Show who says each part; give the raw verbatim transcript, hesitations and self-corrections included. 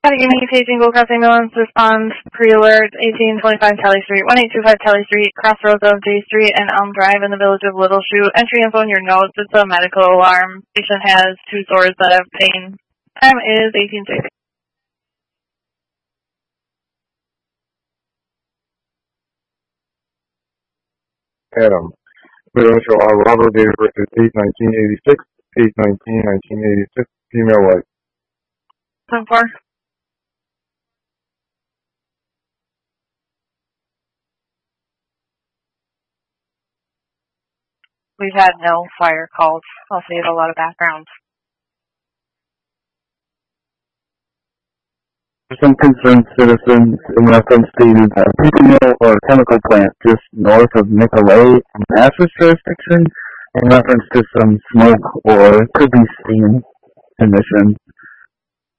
Speaker 1: Allegheny, paging, Gold Cross ambulance, response, pre-alert, eighteen twenty-five Tally Street, one eight two five Tally Street, crossroads of J Street and Elm Drive in the village of Little Chute. Entry info in your notes, it's a medical alarm. Patient has two sores that have pain. Time is eighteen sixty.
Speaker 2: Adam. Credential R. Robert, date of birth is eight nineteen eighty-six, eight nineteen nineteen eighty-six, female white.
Speaker 1: ten four. We've had no fire calls. I'll save a lot of backgrounds.
Speaker 3: Some concerned citizens in reference to the paper mill or chemical plant just north of Nicolay and Manassas jurisdiction in reference to some smoke or could be steam emission.